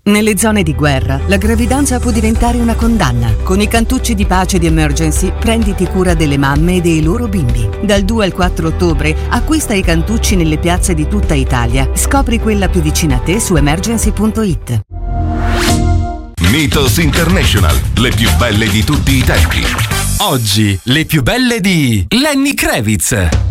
Nelle zone di guerra, la gravidanza può diventare una condanna. Con i cantucci di pace di Emergency, prenditi cura delle mamme e dei loro bimbi. Dal 2 al 4 ottobre, acquista i cantucci nelle piazze di tutta Italia. Scopri quella più vicina a te su emergency.it. Mythos International, le più belle di tutti i tempi. Oggi, le più belle di Lenny Kravitz.